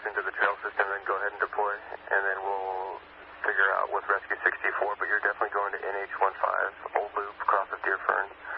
into the trail system, then go ahead and deploy, and then we'll figure out with Rescue 64, but you're definitely going to NH15, Old Loop, across of Deer Fern.